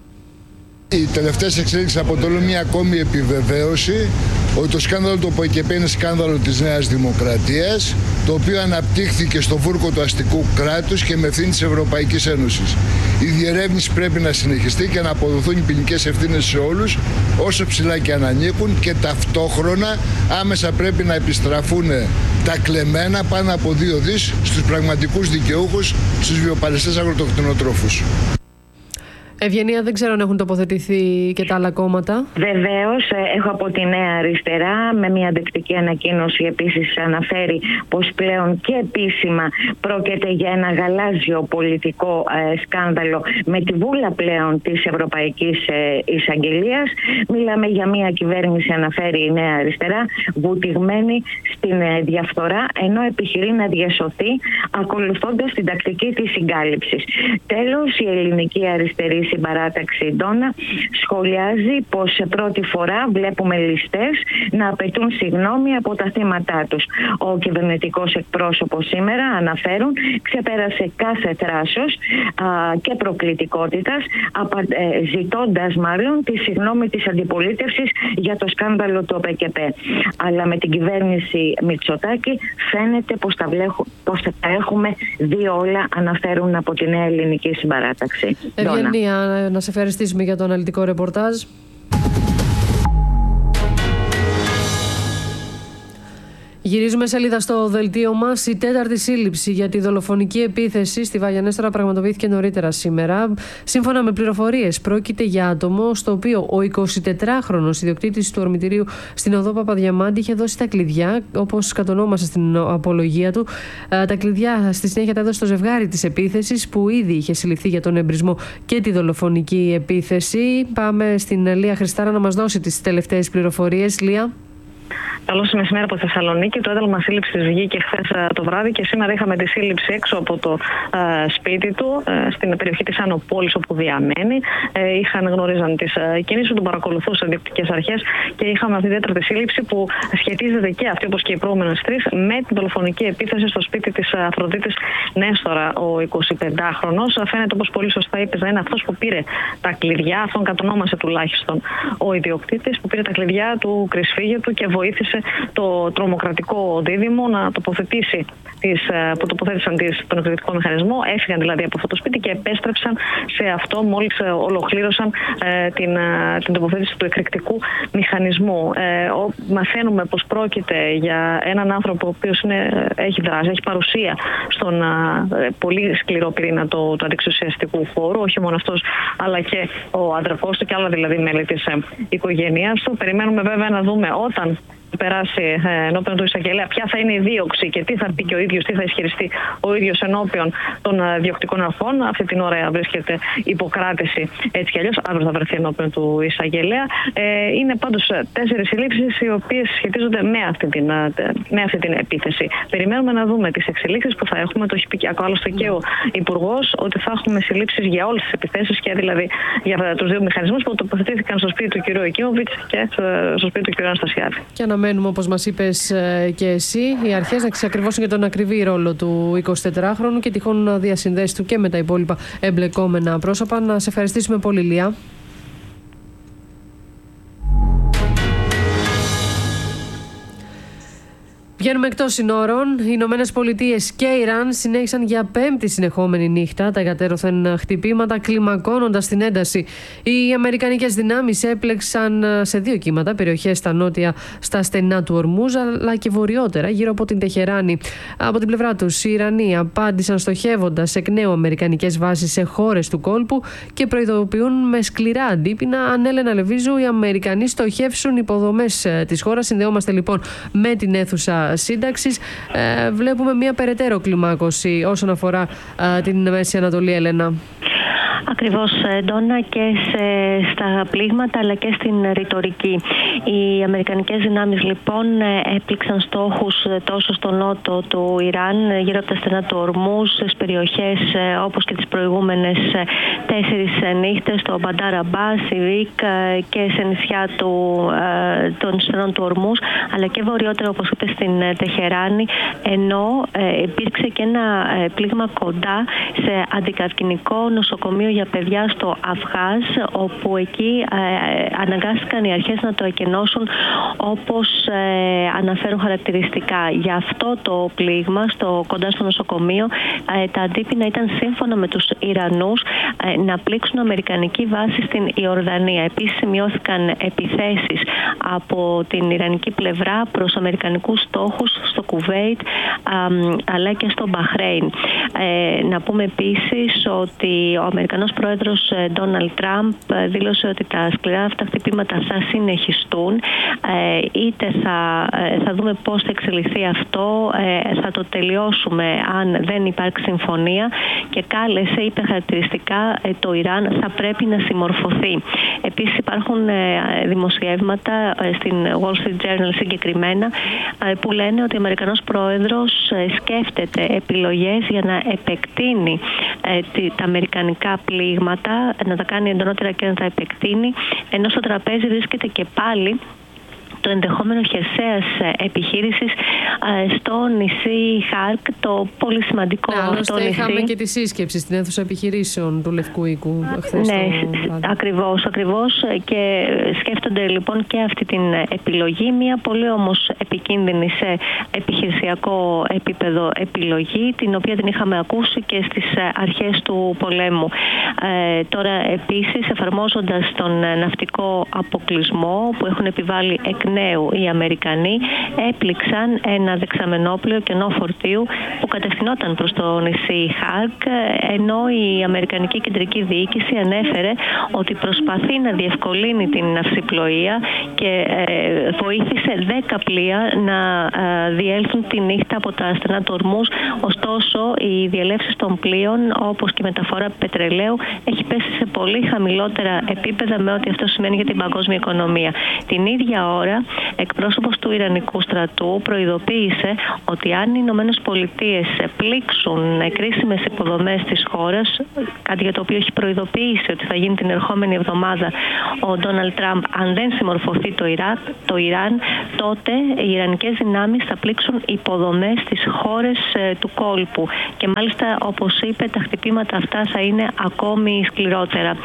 Οι τελευταίες εξέλιξεις αποτελούν μια ακόμη επιβεβαίωση ότι το σκάνδαλο του ΟΠΚΠ είναι σκάνδαλο της Νέας Δημοκρατίας, το οποίο αναπτύχθηκε στο βούρκο του αστικού κράτους και με ευθύνη της Ευρωπαϊκής Ένωσης. Η διερεύνηση πρέπει να συνεχιστεί και να αποδοθούν οι ποινικές ευθύνες σε όλους, όσο ψηλά και αν ανήκουν, και ταυτόχρονα άμεσα πρέπει να επιστραφούν τα κλεμμένα πάνω από δύο δις στους πραγματικούς δικαιούχους, στους βιοπαλαιστές αγροτοκτηνοτρόφους. Ευγενία, δεν ξέρω αν έχουν τοποθετηθεί και τα άλλα κόμματα. Βεβαίως, έχω από τη Νέα Αριστερά με μια δεκτική ανακοίνωση επίσης αναφέρει πως πλέον και επίσημα πρόκειται για ένα γαλάζιο πολιτικό ε, σκάνδαλο με τη βούλα πλέον της Ευρωπαϊκής ε, Εισαγγελίας. Μιλάμε για μια κυβέρνηση, αναφέρει η Νέα Αριστερά, βουτυγμένη στην ε, διαφθορά, ενώ επιχειρεί να διασωθεί ακολουθώντας την τακτική της συγκάλυψης. Τέλος, η ελληνική αριστερή συμπαράταξη Ντόνα σχολιάζει πως σε πρώτη φορά βλέπουμε ληστές να απαιτούν συγγνώμη από τα θύματά τους. Ο κυβερνητικός εκπρόσωπος σήμερα, αναφέρουν, ξεπέρασε κάθε θράσος α, και προκλητικότητας, απα, ε, ζητώντας μάλλον τη συγγνώμη της αντιπολίτευσης για το σκάνδαλο του ΟΠΚΠ. Αλλά με την κυβέρνηση Μητσοτάκη φαίνεται πως τα, βλέχου, πως τα έχουμε δει όλα, αναφέρουν από τη Νέα Ελληνική Συμπαράταξη. Ευγενία, να σε ευχαριστήσουμε για το αναλυτικό ρεπορτάζ. Γυρίζουμε σελίδα στο δελτίο μας. Η τέταρτη σύλληψη για τη δολοφονική επίθεση στη Βαγιανέστορα πραγματοποιήθηκε νωρίτερα σήμερα. Σύμφωνα με πληροφορίες, πρόκειται για άτομο στο οποίο ο εικοσιτετράχρονος ιδιοκτήτης του ορμητηρίου στην οδό Παπαδιαμάντη είχε δώσει τα κλειδιά, όπως κατονόμασε στην απολογία του. Τα κλειδιά στη συνέχεια τα έδωσε στο ζευγάρι της επίθεσης, που ήδη είχε συλληφθεί για τον εμπρισμό και τη δολοφονική επίθεση. Πάμε στην Λία Χριστάρα να μας δώσει τις τελευταίες πληροφορίες. Λία. Καλώς μεσημέρι από Θεσσαλονίκη. Το ένταλμα σύλληψης βγήκε χθες το βράδυ και σήμερα είχαμε τη σύλληψη έξω από το ε, σπίτι του, ε, στην περιοχή της Άνω Πόλης όπου διαμένει. Ε, είχαν γνωρίζαν τις ε, κινήσεις του, τον παρακολουθούσαν διοικητικές αρχές και είχαμε αυτή τη τέταρτη σύλληψη που σχετίζεται και αυτή, όπως και οι προηγούμενες τρεις, με την δολοφονική επίθεση στο σπίτι της Αφροδίτης Νέστορα. Ο εικοσιπεντάχρονος φαίνεται, όπως πολύ σωστά είπες, να είναι αυτός που πήρε τα κλειδιά, αυτόν κατονόμασε τουλάχιστον ο ιδιοκτήτης, που πήρε τα κλειδιά του κρυσφύγιου του και βοήθησε βοήθησε το τρομοκρατικό δίδυμο να τοποθετήσει τις, που τοποθέτησαν τις, τον εκρηκτικό μηχανισμό, έφυγαν δηλαδή από αυτό το σπίτι και επέστρεψαν σε αυτό μόλις ολοκλήρωσαν ε, την, την τοποθέτηση του εκρηκτικού μηχανισμού. Ε, ο, μαθαίνουμε πως πρόκειται για έναν άνθρωπο ο οποίος είναι, έχει δράσει, έχει παρουσία στον ε, πολύ σκληρό πυρήνα του το αντιξουσιαστικού χώρου, όχι μόνο αυτός αλλά και ο αδερφός του και άλλα δηλαδή μέλη της ε, οικογένειας του. Περιμένουμε βέβαια να δούμε όταν περάσει ενώπιον του εισαγγελέα ποια θα είναι η δίωξη και τι θα πει και ο ίδιος, τι θα ισχυριστεί ο ίδιος ενώπιον των διοκτικών αρχών. Αυτή την ώρα βρίσκεται υποκράτηση έτσι κι αλλιώς, αύριο θα βρεθεί ενώπιον του εισαγγελέα. Ε, είναι πάντως τέσσερις συλλήψεις οι οποίες σχετίζονται με αυτή, την, με αυτή την επίθεση. Περιμένουμε να δούμε τις εξελίξεις που θα έχουμε. Το έχει πει άλλωστε και ο Υπουργός ότι θα έχουμε συλλήψεις για όλες τις επιθέσεις και δηλαδή για τους δύο μηχανισμούς που τοποθετήθηκαν στο σπίτι του κ. Εκίμοβιτς και στο σπίτι του κ. Αναστασιάδη. Αναμένουμε, όπως μας είπες και εσύ, οι αρχές να εξακριβώσουν και τον ακριβή ρόλο του εικοσιτετράχρονου και τυχόν διασυνδέσει του και με τα υπόλοιπα εμπλεκόμενα πρόσωπα. Να σε ευχαριστήσουμε πολύ, Λία. Βγαίνουμε εκτός συνόρων. Οι Ηνωμένες Πολιτείες και Ιράν συνέχισαν για πέμπτη συνεχόμενη νύχτα τα εκατέρωθεν χτυπήματα, κλιμακώνοντας την ένταση. Οι αμερικανικές δυνάμεις έπλεξαν σε δύο κύματα περιοχές στα νότια στα στενά του Ορμούζ, αλλά και βορειότερα γύρω από την Τεχεράνη. Από την πλευρά τους, οι Ιρανοί απάντησαν στοχεύοντας εκ νέου αμερικανικές βάσεις σε χώρες του κόλπου και προειδοποιούν με σκληρά αντίπεινα αν Έλενα Λεβίζου οι Αμερικανοί στοχεύσουν υποδομές της χώρας. Συνδεόμαστε λοιπόν με την αίθουσα σύνταξης. Ε, βλέπουμε μια περαιτέρω κλιμάκωση όσον αφορά ε, την Μέση Ανατολή, Έλενα. Ακριβώς, Ντόνα, και σε, στα πλήγματα αλλά και στην ρητορική. Οι αμερικανικές δυνάμεις λοιπόν έπληξαν στόχους τόσο στο νότο του Ιράν, γύρω από τα στενά του Ορμούζ, στις περιοχές όπως και τις προηγούμενες τέσσερις νύχτες, στο Μπαντάρ Αμπάς, Ιρίκ και σε νησιά του, των στενών του Ορμούζ, αλλά και βορειότερα, όπως είπε, στην Τεχεράνη, ενώ υπήρξε και ένα πλήγμα κοντά σε αντικαρκυνικό νοσοκομείο για παιδιά στο Αφγάζ, όπου εκεί ε, αναγκάστηκαν οι αρχές να το εκενώσουν όπως ε, αναφέρουν χαρακτηριστικά. Για αυτό το πλήγμα στο, κοντά στο νοσοκομείο ε, τα αντίπεινα ήταν σύμφωνα με τους Ιρανούς ε, να πλήξουν αμερικανική βάση στην Ιορδανία. Επίσης σημειώθηκαν επιθέσεις από την ιρανική πλευρά προς αμερικανικούς στόχους στο Κουβέιτ ε, αλλά και στο Μπαχρέιν. Ε, να πούμε επίσης ότι ο Αμερικανός πρόεδρος Ντόναλντ Τραμπ δήλωσε ότι τα σκληρά αυτά χτυπήματα θα συνεχιστούν, είτε θα, θα δούμε πώς θα εξελιχθεί αυτό, θα το τελειώσουμε αν δεν υπάρξει συμφωνία, και κάλεσε, είπε χαρακτηριστικά, το Ιράν θα πρέπει να συμμορφωθεί. Επίσης υπάρχουν δημοσιεύματα στην Wall Street Journal συγκεκριμένα που λένε ότι ο Αμερικανός πρόεδρος σκέφτεται επιλογές για να επεκτείνει τα αμερικανικά πλήγματα, να τα κάνει εντονότερα και να τα επεκτείνει, ενώ στο τραπέζι βρίσκεται και πάλι το ενδεχόμενο χερσαίας επιχείρησης στο νησί Χάρκ, το πολύ σημαντικό ναι, αυτό νησί. Είχαμε και τη σύσκεψη στην αίθουσα επιχειρήσεων του Λευκού Οίκου χθες. Ναι, το... ακριβώς, ακριβώς. Και σκέφτονται λοιπόν και αυτή την επιλογή, μια πολύ όμως επικίνδυνη σε επιχειρησιακό επίπεδο επιλογή, την οποία την είχαμε ακούσει και στις αρχές του πολέμου. Ε, τώρα επίσης, εφαρμόζοντας τον ναυτικό αποκλεισμό που έχουν επιβάλει εκ νέου οι Αμερικανοί, έπληξαν ένα δεξαμενόπλαιο κενό φορτίου που κατευθυνόταν προς το νησί Χάρκ, ενώ η Αμερικανική Κεντρική Διοίκηση ανέφερε ότι προσπαθεί να διευκολύνει την ναυσιπλοεία και ε, βοήθησε δέκα πλοία να ε, διέλθουν τη νύχτα από τα στενά του Ορμούζ. Ωστόσο, οι διελεύσεις των πλοίων, όπως και η μεταφορά πετρελαίου, έχει πέσει σε πολύ χαμηλότερα επίπεδα με ό,τι αυτό σημαίνει για την παγκόσμια οικονομία. Την ίδια ώρα, εκπρόσωπος του Ιρανικού στρατού προειδοποίησε ότι αν οι Ηνωμένες Πολιτείες πλήξουν κρίσιμες υποδομές της χώρας, κάτι για το οποίο έχει προειδοποιήσει ότι θα γίνει την ερχόμενη εβδομάδα ο Ντόναλντ Τραμπ, αν δεν συμμορφωθεί το, Ιράκ, το Ιράν, τότε οι Ιρανικές δυνάμεις θα πλήξουν υποδομές στις χώρες ε, του κόλπου. Και μάλιστα, όπως είπε, τα χτυπήματα αυτά θα είναι ακόμη σκληρότερα.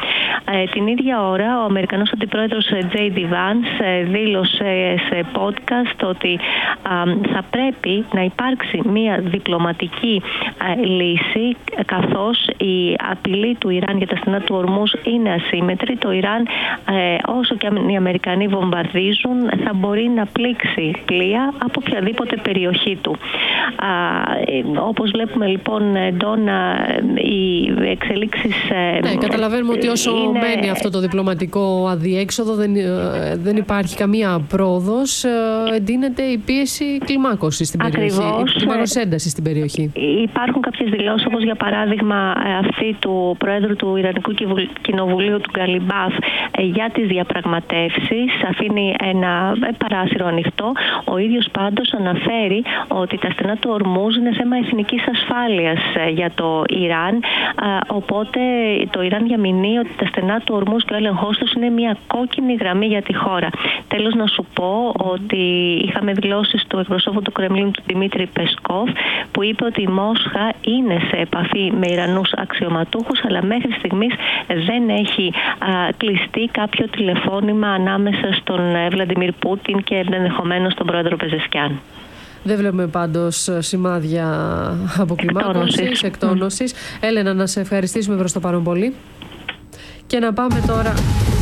Την ίδια ώρα ο Αμερικανός αντιπρόεδρος τζέι ντι Vance δήλωσε σε podcast ότι θα πρέπει να υπάρξει μια διπλωματική λύση, καθώς η απειλή του Ιράν για τα στενά του Ορμούζ είναι ασύμμετρη. Το Ιράν, όσο και αν οι Αμερικανοί βομβαρδίζουν, θα μπορεί να πλήξει πλοία από οποιαδήποτε περιοχή του. Όπως βλέπουμε λοιπόν, Ντόνα, οι εξελίξεις... Ναι, καταλαβαίνουμε ότι όσο είναι... μένει αυτό το διπλωματικό αδιέξοδο, δεν, δεν υπάρχει καμία πρόοδος, εντείνεται η πίεση κλιμάκωσης στην περιοχή. Ακριβώς. Κλιμάκωσης έντασης στην περιοχή. Υπάρχουν κάποιες δηλώσεις, όπως για παράδειγμα αυτή του Προέδρου του Ιρανικού Κοινοβουλίου, του Γκαλιμπάφ, για τις διαπραγματεύσεις. Αφήνει ένα παράθυρο ανοιχτό. Ο ίδιος πάντως αναφέρει ότι τα στενά του Ορμούζ είναι θέμα εθνικής ασφάλειας για το Ιράν, οπότε το Ιράν διαμηνύει ότι τα στενά του Ορμούζ και ο έλεγχός τους είναι μια κόκκινη γραμμή για τη χώρα. Τέλος, να σου πω ότι είχαμε δηλώσεις του εκπροσώπου του Κρεμλίνου, του Δημήτρη Πεσκόφ, που είπε ότι η Μόσχα είναι σε επαφή με Ιρανούς αξιωματούχους, αλλά μέχρι στιγμής δεν έχει α, κλειστεί κάποιο τηλεφώνημα ανάμεσα στον Βλαντιμίρ Πούτιν και ενδεχομένως τον πρόεδρο Πεζεσκιάν. Δεν βλέπουμε πάντως σημάδια αποκλιμάκωσης, εκτόνωσης. Mm. Έλενα, να σε ευχαριστήσουμε προς το παρόν πολύ. Και να πάμε τώρα...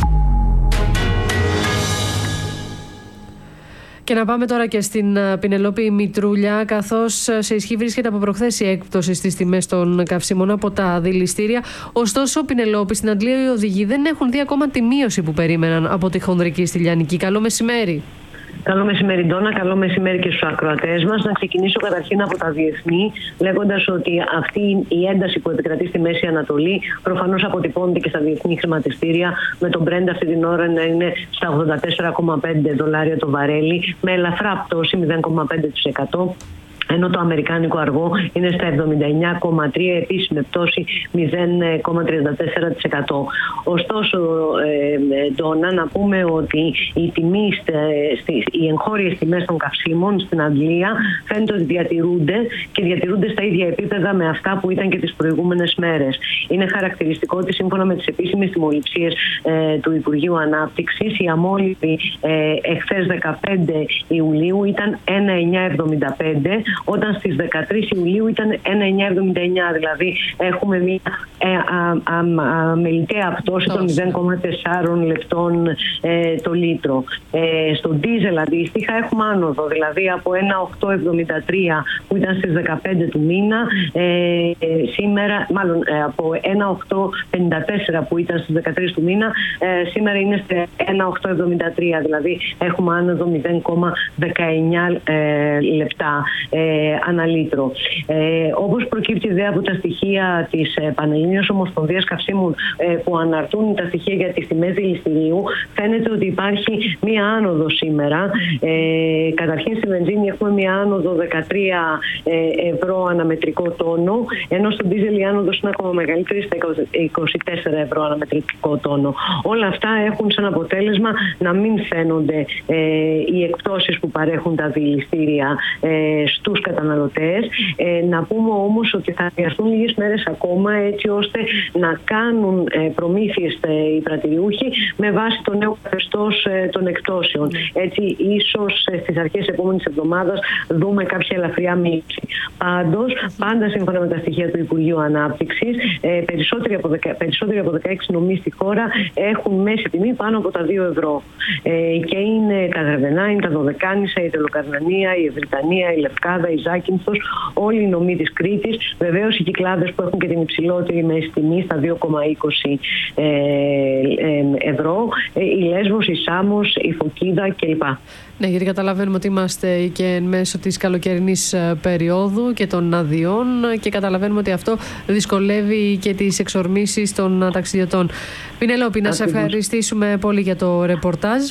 Και να πάμε τώρα και στην Πινελόπη Μητρούλια, καθώς σε ισχύ βρίσκεται από προχθές η έκπτωση στις τιμές των καυσίμων από τα δηληστήρια. Ωστόσο, Πινελόπη, στην Αντλία οι οδηγοί δεν έχουν δει ακόμα τη μείωση που περίμεναν από τη χονδρική στη Λιανική. Καλό μεσημέρι. Καλό μεσημέρι, Ντόνα. Καλό μεσημέρι και στους ακροατές μας. Να ξεκινήσω καταρχήν από τα διεθνή, λέγοντας ότι αυτή η ένταση που επικρατεί στη Μέση Ανατολή προφανώς αποτυπώνεται και στα διεθνή χρηματιστήρια, με τον Brent αυτή την ώρα να είναι στα ογδόντα τέσσερα κόμμα πέντε δολάρια το βαρέλι, με ελαφρά πτώση μηδέν κόμμα πέντε τοις εκατό. Ενώ το αμερικάνικο αργό είναι στα εβδομήντα εννιά κόμμα τρία, επίσης με πτώση μηδέν κόμμα τριάντα τέσσερα τοις εκατό. Ωστόσο, ε, Ντόνα, να πούμε ότι οι, τιμή, οι εγχώριες τιμές των καυσίμων στην Αγγλία φαίνεται ότι διατηρούνται και διατηρούνται στα ίδια επίπεδα με αυτά που ήταν και τις προηγούμενες μέρες. Είναι χαρακτηριστικό ότι σύμφωνα με τις επίσημες τιμοληψίες ε, του Υπουργείου Ανάπτυξης, η αμόλυβη ε, εχθές δεκαπέντε Ιουλίου ήταν ένα κόμμα εννιακόσια εβδομήντα πέντε, όταν στις δεκατρείς Ιουλίου ήταν ένα κόμμα εννιακόσια εβδομήντα εννιά, δηλαδή έχουμε μια αμεληταία πτώση των μηδέν κόμμα τέσσερα λεπτών ε, το λίτρο. Ε, στο ντίζελ αντίστοιχα έχουμε άνοδο, δηλαδή από ένα κόμμα οκτακόσια εβδομήντα τρία που ήταν στις δεκαπέντε του μήνα, ε, ε, σήμερα, μάλλον ε, από ένα κόμμα οκτακόσια πενήντα τέσσερα που ήταν στις δεκατρείς του μήνα, ε, σήμερα είναι σε ένα κόμμα οκτακόσια εβδομήντα τρία, δηλαδή έχουμε άνοδο μηδέν κόμμα δεκαεννιά ε, λεπτά ε, ανά λίτρο. Ε, όπως προκύπτει δε από τα στοιχεία της ε, Πανελλήνιας Ομοσπονδίας Καυσίμων ε, που αναρτούν τα στοιχεία για τις τιμές δηληστηρίου, φαίνεται ότι υπάρχει μία άνοδο σήμερα. Ε, καταρχήν στη βενζίνη έχουμε μία άνοδο δεκατρία ευρώ αναμετρικό τόνο, ενώ στο ντίζελ η άνοδος είναι ακόμα μεγαλύτερη, στα είκοσι τέσσερα ευρώ αναμετρικό τόνο. Όλα αυτά έχουν σαν αποτέλεσμα να μην φαίνονται ε, οι εκπτώσεις που παρέχουν τα δηληστήρια ε, στους καταναλωτές. Ε, να πούμε όμως ότι θα χρειαστούν λίγες μέρες ακόμα, έτσι ώστε να κάνουν ε, προμήθειες ε, οι πρατηριούχοι με βάση το νέο καθεστώς ε, των εκτόσεων. Έτσι, ίσως ε, στις αρχές της επόμενης εβδομάδας δούμε κάποια ελαφριά μείωση. Πάντως, πάντα σύμφωνα με τα στοιχεία του Υπουργείου Ανάπτυξης, ε, περισσότεροι, από δεκα, περισσότεροι από δεκαέξι νομοί στη χώρα έχουν μέση τιμή πάνω από τα δύο ευρώ. Ε, και είναι τα Γραβενά, είναι τα Δωδεκάνησα, η Τελοκαρνανία, η Ευρυτανία, η Λευκάδα, η Ζάκυνθος, όλοι οι νομοί της Κρήτης. Βεβαίως οι Κυκλάδες που έχουν και την υψηλότερη μέση τιμή στα δύο κόμμα είκοσι ε, ε, ευρώ, ε, η Λέσβος, η Σάμος, η Φωκίδα κλπ. Ναι, γιατί καταλαβαίνουμε ότι είμαστε και εν μέσω της καλοκαιρινής περίοδου και των αδειών και καταλαβαίνουμε ότι αυτό δυσκολεύει και τις εξορμήσεις των ταξιδιωτών. Πινελόπη, να σε ευχαριστήσουμε πολύ για το ρεπορτάζ.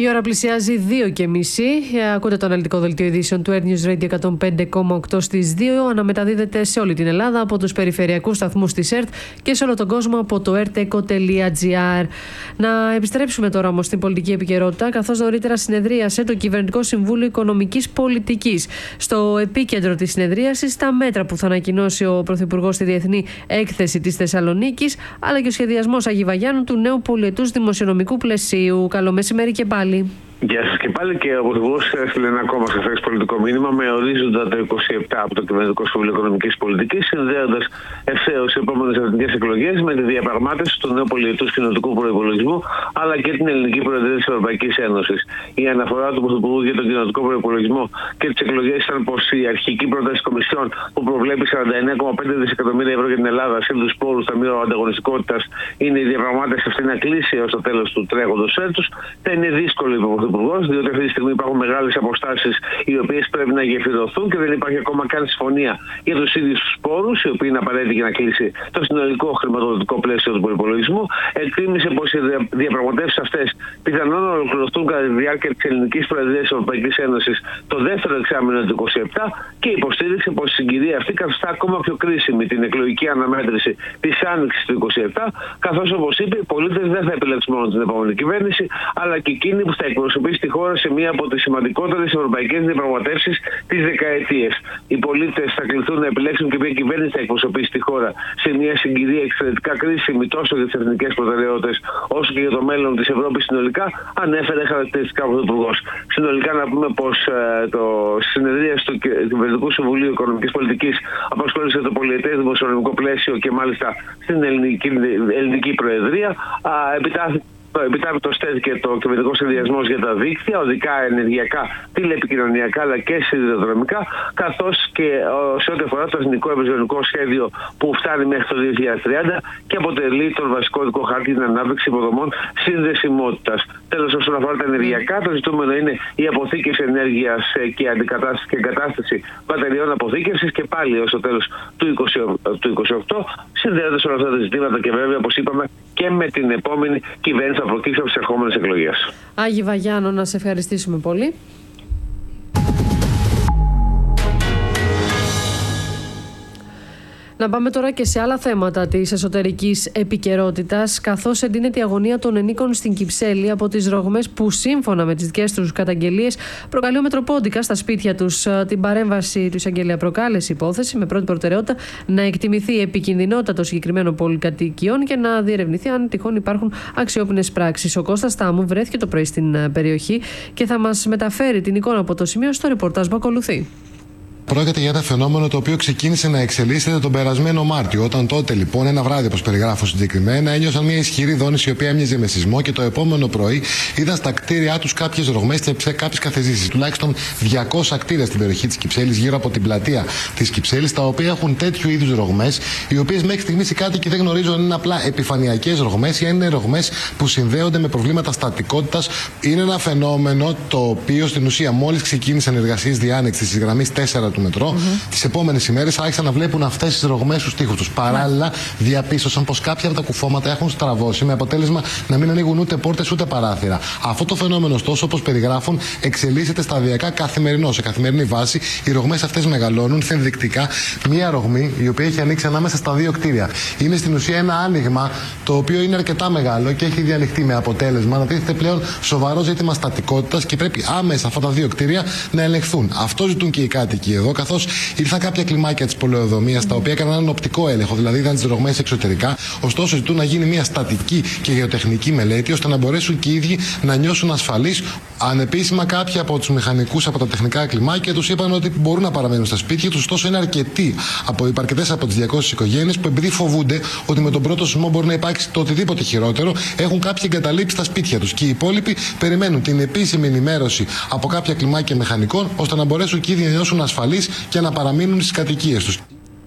Η ώρα πλησιάζει δύο και μισή. Ακούτε το αναλυτικό δελτίο ειδήσεων του Air News Radio εκατόν πέντε κόμμα οκτώ στις δύο. Αναμεταδίδεται σε όλη την Ελλάδα από τους περιφερειακούς σταθμούς της ΕΡΤ και σε όλο τον κόσμο από το ερτεκο τελεία τζι άρ. Να επιστρέψουμε τώρα όμως στην πολιτική επικαιρότητα, καθώς νωρίτερα συνεδρίασε το Κυβερνητικό Συμβούλιο Οικονομικής Πολιτικής. Στο επίκεντρο της συνεδρίασης τα μέτρα που θα ανακοινώσει ο Πρωθυπουργός στη Διεθνή Έκθεση της Θεσσαλονίκης, αλλά και ο σχεδιασμός Αγιβαγιάννου του νέου πολυετούς δημοσιονομικού πλαισίου. Καλό μεσημέρι και πάλι. Γεια σας και πάλι. Και ο Πρωθυπουργός έστειλε ένα ακόμα σαφές πολιτικό μήνυμα με ορίζοντα το είκοσι επτά από το Κυβερνητικό Συμβούλιο Οικονομικής Πολιτικής, συνδέοντας ευθέως οι επόμενες εθνικές εκλογές με τη διαπραγμάτευση του νέου πολυετούς κοινοτικού προϋπολογισμού, αλλά και την ελληνική προεδρία της Ευρωπαϊκής Ένωσης. Η αναφορά του Πρωθυπουργού για τον κοινοτικό προϋπολογισμό και τις εκλογές ήταν πως η αρχική πρόταση της Κομισιόν, που προβλέπει σαράντα εννέα κόμμα πέντε δισεκατομμύρια ευρώ για την Ελλάδα συν τους πόρους Ταμείου Ανταγωνιστικότητας, είναι η διαπραγμάτευση αυτή να κλείσει έως το τέλος του τρέχοντος έτους. Θα είναι δύσκολο, είπε ο Πρωθυπουργός, διότι αυτή τη στιγμή υπάρχουν μεγάλες αποστάσεις οι οποίες πρέπει να γεφυρωθούν και δεν υπάρχει ακόμα καν συμφωνία για τους ίδιους τους πόρους, οι οποίοι είναι απαραίτητοι για να κλείσει το συνολικό χρηματοδοτικό πλαίσιο του προϋπολογισμού. Εκτίμησε πως οι διαπραγματεύσεις αυτές πιθανόν να ολοκληρωθούν κατά τη διάρκεια της ελληνικής προεδρίας της Ευρωπαϊκής Ένωσης το δεύτερο εξάμηνο του είκοσι επτά και υποστήριξε πως η συγκυρία αυτή καθιστά ακόμα πιο κρίσιμη την εκλογική αναμέτρηση της άνοιξης του είκοσι επτά, καθώς, όπως είπε, οι πολίτες δεν θα επιλέξουν μόνο την επόμενη κυβέρνηση, αλλά και εκείνη που θα εκπροσωπήσει τη χώρα σε μία από τις σημαντικότερες ευρωπαϊκές διαπραγματεύσεις της δεκαετίας. Οι πολίτες θα κληθούν να επιλέξουν και ποια κυβέρνηση θα εκπροσωπήσει τη χώρα σε μια συγκυρία εξαιρετικά κρίσιμη τόσο για τις εθνικές προτεραιότητες όσο και για το μέλλον της Ευρώπης συνολικά, ανέφερε χαρακτηριστικά ο Πρωθυπουργός. Συνολικά, να πούμε πως ε, το συνεδρία του Κυβερνητικού Συμβουλίου Οικονομικής Πολιτικής απασχόλησε το πολυετές δημοσιονομικό πλαίσιο και μάλιστα στην ελληνική, ελληνική προεδρία. Επιτάθηκε Επιτάπητος τέθηκε το κυβερνητικό σχεδιασμό για τα δίκτυα, οδικά, ενεργειακά, τηλεπικοινωνιακά αλλά και σιδηροδρομικά, καθώς και σε ό,τι αφορά το εθνικό ευρυζωνικό σχέδιο που φτάνει μέχρι το δύο χιλιάδες τριάντα και αποτελεί τον βασικό οδικό χάρτη για την ανάπτυξη υποδομών συνδεσιμότητας. Τέλος, όσον αφορά τα ενεργειακά, το ζητούμενο είναι η αποθήκευση ενέργειας και αντικατάσταση και εγκατάσταση μπαταριών αποθήκευσης και πάλι έως το τέλος του είκοσι οκτώ, συνδέοντας όλα αυτά τα ζητήματα και βέβαια, όπως είπαμε, και με την επόμενη κυβέρνηση θα προκύψει από τις ερχόμενες εκλογές. Άγι Βαγιάνο, να σε ευχαριστήσουμε πολύ. Να πάμε τώρα και σε άλλα θέματα της εσωτερικής επικαιρότητας, καθώς εντείνεται η αγωνία των ενίκων στην Κυψέλη από τις ρογμές που, σύμφωνα με τις δικές τους καταγγελίες, προκαλεί ο Μετροπόντικα στα σπίτια τους. Την παρέμβαση του εισαγγελέα προκάλεσε υπόθεση με πρώτη προτεραιότητα να εκτιμηθεί η επικινδυνότητα των συγκεκριμένων πολυκατοικιών και να διερευνηθεί αν τυχόν υπάρχουν αξιόπινες πράξεις. Ο Κώστας Τάμου βρέθηκε το πρωί στην περιοχή και θα μας μεταφέρει την εικόνα από το σημείο στο ρεπορτάζ που ακολουθεί. Πρόκειται για ένα φαινόμενο το οποίο ξεκίνησε να εξελίσσεται τον περασμένο Μάρτιο. Όταν τότε, λοιπόν, ένα βράδυ, όπως περιγράφω συγκεκριμένα, ένιωσαν μια ισχυρή δόνηση η οποία έμοιαζε με σεισμό και το επόμενο πρωί είδαν στα κτίρια τους κάποιες ρογμές και κάποιες καθεζήσεις. Τουλάχιστον διακόσια κτίρια στην περιοχή της Κυψέλης, γύρω από την πλατεία της Κυψέλης, τα οποία έχουν τέτοιου είδους ρογμές, οι οποίες μέχρι στιγμής οι κάτοικοι δεν γνωρίζουν αν είναι απλά επιφανειακές ρογμές ή αν είναι ρογμές που συνδέονται με προβλήματα στατικότητας. Είναι ένα φαινόμενο το οποίο στην ουσία μόλις ξεκίνησαν εργασίες διάνοιξης της γραμμής τέσσερα του μετρό, mm-hmm. τις επόμενες ημέρες άρχισαν να βλέπουν αυτές τις ρογμές στους τοίχους τους. Παράλληλα, διαπίστωσαν πως κάποια από τα κουφώματα έχουν στραβώσει, με αποτέλεσμα να μην ανοίγουν ούτε πόρτες ούτε παράθυρα. Αυτό το φαινόμενο, ωστόσο, όπως περιγράφουν, εξελίσσεται σταδιακά καθημερινό. Σε καθημερινή βάση, οι ρογμές αυτές μεγαλώνουν. Είναι ενδεικτικά μία ρογμή η οποία έχει ανοίξει ανάμεσα στα δύο κτίρια. Είναι στην ουσία ένα άνοιγμα το οποίο είναι αρκετά μεγάλο και έχει διανοιχτεί με αποτέλεσμα να τίθεται πλέον σοβαρό ζήτημα στατικότητας και πρέπει άμεσα αυτά τα δύο κτίρια να ελεγχθούν. Αυτό ζητούν και οι κάτοικοι εδώ, καθώς ήρθαν κάποια κλιμάκια της πολεοδομίας, τα οποία έκαναν έναν οπτικό έλεγχο, δηλαδή είδαν τις ρογμές εξωτερικά. Ωστόσο, ζητούν να γίνει μια στατική και γεωτεχνική μελέτη, ώστε να μπορέσουν και οι ίδιοι να νιώσουν ασφαλείς. Ανεπίσημα, κάποιοι από τους μηχανικούς από τα τεχνικά κλιμάκια τους είπαν ότι μπορούν να παραμένουν στα σπίτια τους. Ωστόσο, είναι αρκετοί από, αρκετές από τις διακόσιες οικογένειες που, επειδή φοβούνται ότι με τον πρώτο σεισμό μπορεί να υπάρξει το οτιδήποτε χειρότερο, έχουν κάποιοι εγκαταλείψει τα σπίτια τους. Και οι υπόλοιποι περιμένουν την επίσημη ενημέρωση από κάποια κλιμάκια μηχανικών, ώστε να μπορέσουν και οι ίδιοι να νιώσουν ασφαλείς και να παραμείνουν στις κατοικίες τους.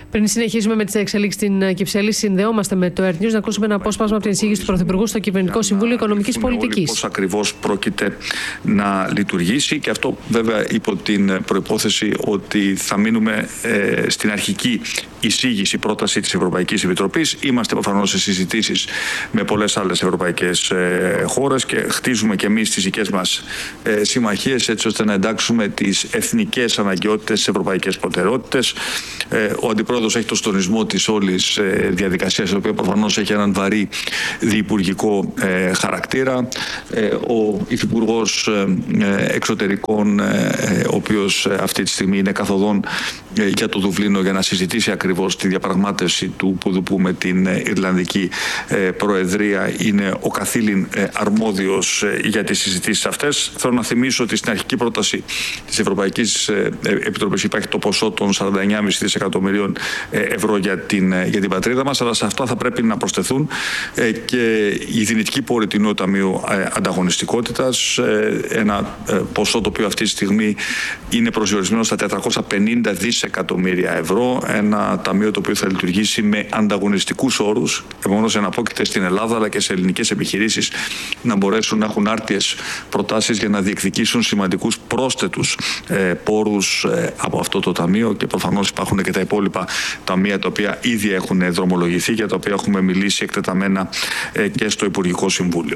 Πριν συνεχίσουμε με τις εξελίξεις στην Κυψέλη, συνδεόμαστε με το Earth News να ακούσουμε ένα απόσπασμα από την εισήγηση του Πρωθυπουργού στο Κυβερνητικό Συμβούλιο Οικονομικής Πολιτικής. Πώς ακριβώς πρόκειται να λειτουργήσει, και αυτό βέβαια υπό την προϋπόθεση ότι θα μείνουμε ε, στην αρχική εισήγηση, πρόταση της Ευρωπαϊκής Επιτροπής. Είμαστε προφανώς σε συζητήσεις με πολλές άλλες ευρωπαϊκές ε, χώρες και χτίζουμε και εμείς τις δικές μας ε, συμμαχίες, έτσι ώστε να εντάξουμε τις εθνικές αναγκαιότητες στις ευρωπαϊκές προτεραιότητες. Ε, ο Αντιπρόεδρος έχει το στονισμό της όλης ε, διαδικασίας, η οποία προφανώς έχει έναν βαρύ διυπουργικό ε, χαρακτήρα. Ε, ο Υφυπουργός ε, Εξωτερικών, ε, ο οποίος ε, αυτή τη στιγμή είναι καθοδόν ε, για το Δουβλίνο για να συζητήσει ακριβώς τη διαπραγμάτευση του Πουδουπού με την ε, Ιρλανδική ε, Προεδρία, είναι ο καθήλυν ε, αρμόδιος ε, για τις συζητήσεις αυτές. Θέλω να θυμίσω ότι στην αρχική πρόταση της Ευρωπαϊκής ε, Επιτροπής υπάρχει το ποσό των σαράντα εννέα κόμμα πέντε δισεκατομμυρίων ευρώ για την, για την πατρίδα μας, αλλά σε αυτά θα πρέπει να προσθεθούν ε, και η δυνητική πόρη του Νέου Ταμείου ε, Ανταγωνιστικότητας, ε, ένα ε, ποσό το οποίο αυτή τη στιγμή είναι προσδιορισμένο στα τετρακόσια πενήντα δισεκατομμύρια ευρώ, ένα ταμείο το οποίο θα λειτουργήσει με ανταγωνιστικούς όρους, επομένως εναπόκειται στην Ελλάδα αλλά και σε ελληνικές επιχειρήσεις να μπορέσουν να έχουν άρτιες προτάσεις για να διεκδικήσουν σημαντικούς πρόσθετους ε, πόρους ε, από αυτό το ταμείο, και προφανώς υπάρχουν και τα υπόλοιπα ταμεία τα οποία ήδη έχουν δρομολογηθεί, για τα οποία έχουμε μιλήσει εκτεταμένα ε, και στο Υπουργικό Συμβούλιο.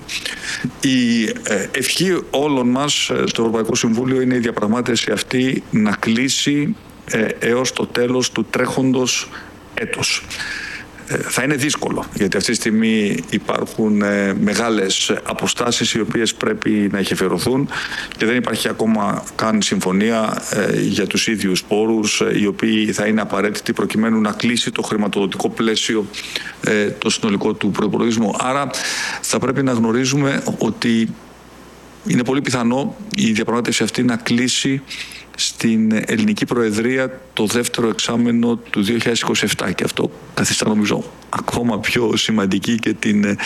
Η ε, ευχή όλων μας στο Ευρωπαϊκό Συμβούλιο είναι η διαπραγμάτευση αυτή να κλείσει ε, έως το τέλος του τρέχοντος έτους. Θα είναι δύσκολο, γιατί αυτή τη στιγμή υπάρχουν ε, μεγάλες αποστάσεις οι οποίες πρέπει να γεφυρωθούν και δεν υπάρχει ακόμα καν συμφωνία ε, για τους ίδιους πόρους ε, οι οποίοι θα είναι απαραίτητοι προκειμένου να κλείσει το χρηματοδοτικό πλαίσιο ε, το συνολικό του προϋπολογισμού. Άρα θα πρέπει να γνωρίζουμε ότι είναι πολύ πιθανό η διαπραγμάτευση αυτή να κλείσει στην ελληνική Προεδρία το δεύτερο εξάμενο του δύο χιλιάδες είκοσι επτά, και αυτό καθιστά νομίζω ακόμα πιο σημαντική και την ε,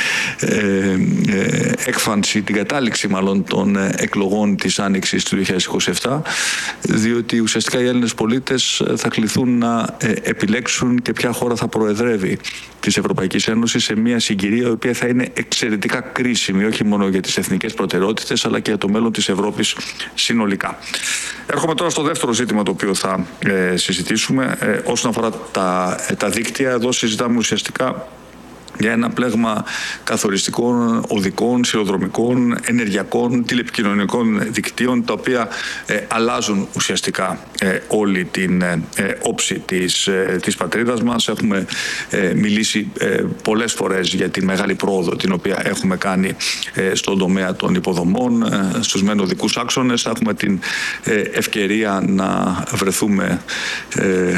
ε, έκφανση, την κατάληξη μάλλον των εκλογών της Άνοιξης του δύο χιλιάδες είκοσι επτά, διότι ουσιαστικά οι Έλληνες πολίτες θα κληθούν να ε, επιλέξουν και ποια χώρα θα προεδρεύει της Ευρωπαϊκής Ένωσης σε μια συγκυρία η οποία θα είναι εξαιρετικά κρίσιμη, όχι μόνο για τις εθνικές προτεραιότητες αλλά και για το μέλλον της Ευρώπης συνολικά. Έρχομαι τώρα στο δεύτερο ζήτημα το οποίο θα ε, συζητήσουμε. Ε, όσον αφορά τα, τα δίκτυα, εδώ συζητάμε ουσιαστικά για ένα πλέγμα καθοριστικών, οδικών, σιδηροδρομικών, ενεργειακών, τηλεπικοινωνικών δικτύων, τα οποία ε, αλλάζουν ουσιαστικά ε, όλη την ε, όψη της, ε, της πατρίδας μας. Έχουμε ε, μιλήσει ε, πολλές φορές για τη μεγάλη πρόοδο την οποία έχουμε κάνει ε, στον τομέα των υποδομών, ε, στους μεν οδικούς άξονες. Θα έχουμε την ε, ευκαιρία να βρεθούμε, ε, ε,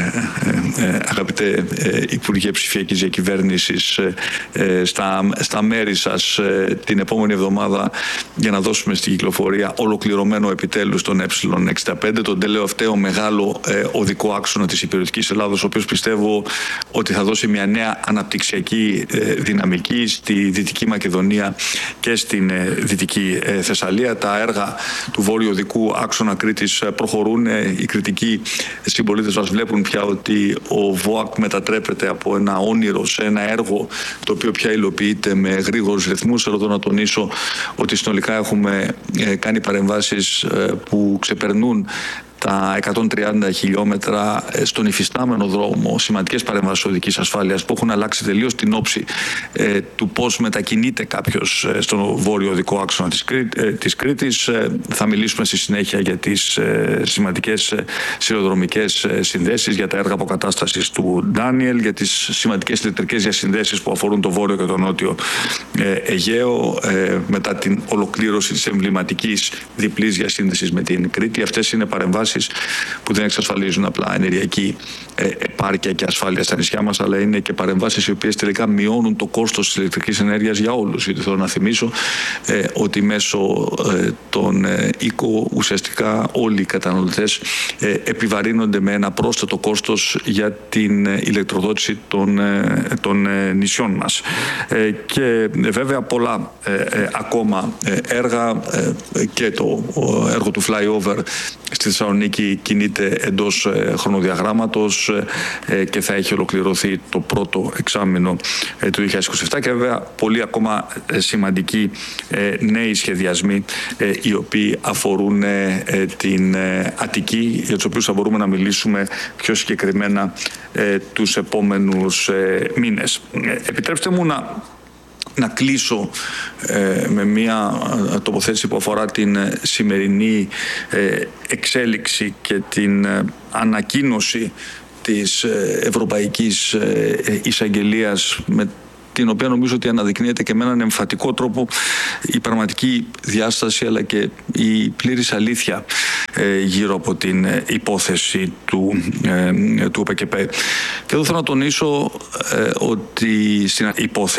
ε, αγαπητέ ε, Υπουργέ Ψηφιακής Διακυβέρνησης, ε, Στα, στα μέρη σας ε, την επόμενη εβδομάδα για να δώσουμε στην κυκλοφορία ολοκληρωμένο επιτέλους τον ε εξήντα πέντε, τον τελευταίο μεγάλο ε, οδικό άξονα της υπηρετικής Ελλάδος, ο οποίος πιστεύω ότι θα δώσει μια νέα αναπτυξιακή ε, δυναμική στη Δυτική Μακεδονία και στην ε, Δυτική ε, Θεσσαλία. Τα έργα του βόρειου οδικού άξονα Κρήτης προχωρούν. Ε, οι κριτικοί συμπολίτες μας βλέπουν πια ότι ο ΒΟΑΚ μετατρέπεται από ένα όνειρο σε ένα έργο το οποίο πια υλοποιείται με γρήγορους ρυθμούς. Θέλω να τονίσω ότι συνολικά έχουμε κάνει παρεμβάσεις που ξεπερνούν τα εκατόν τριάντα χιλιόμετρα στον υφιστάμενο δρόμο, σημαντικές παρεμβάσεις οδικής ασφάλειας που έχουν αλλάξει τελείως την όψη ε, του πώς μετακινείται κάποιος ε, στον βόρειο οδικό άξονα της, Κρή, ε, της Κρήτης. Ε, θα μιλήσουμε στη συνέχεια για τις ε, σημαντικές ε, σιδηροδρομικές ε, συνδέσεις, για τα έργα αποκατάστασης του Ντάνιελ, για τις σημαντικές ηλεκτρικές διασυνδέσεις που αφορούν το βόρειο και το νότιο ε, Αιγαίο, ε, μετά την ολοκλήρωση της εμβληματικής διπλής διασύνδεσης με την Κρήτη. Αυτές είναι παρεμβάσεις που δεν εξασφαλίζουν απλά ενεργειακή επάρκεια και ασφάλεια στα νησιά μας, αλλά είναι και παρεμβάσεις οι οποίες τελικά μειώνουν το κόστος της ηλεκτρικής ενέργειας για όλους. Γιατί θέλω να θυμίσω ε, ότι μέσω ε, των ε, οίκο ουσιαστικά όλοι οι καταναλωτές ε, επιβαρύνονται με ένα πρόσθετο κόστος για την ε, ηλεκτροδότηση των, ε, των ε, νησιών μας. Ε, και ε, βέβαια πολλά ε, ε, ακόμα ε, έργα ε, και το έργο του flyover στη Θεσσαλονίκη Θεσσαλονίκη κινείται εντός χρονοδιαγράμματος και θα έχει ολοκληρωθεί το πρώτο εξάμηνο του δύο χιλιάδες είκοσι επτά, και βέβαια πολλοί ακόμα σημαντικοί νέοι σχεδιασμοί οι οποίοι αφορούν την Αττική, για τους οποίους θα μπορούμε να μιλήσουμε πιο συγκεκριμένα τους επόμενους μήνες. Επιτρέψτε μου να να κλείσω ε, με μια τοποθέτηση που αφορά την σημερινή ε, εξέλιξη και την ε, ανακοίνωση της ε, Ευρωπαϊκής ε, Εισαγγελίας, με την οποία νομίζω ότι αναδεικνύεται και με έναν εμφατικό τρόπο η πραγματική διάσταση αλλά και η πλήρης αλήθεια ε, γύρω από την ε, υπόθεση του, ε, του ΟΠΕΚΕΠΕ. Και εδώ θέλω να τονίσω ε, ότι στην υπόθεση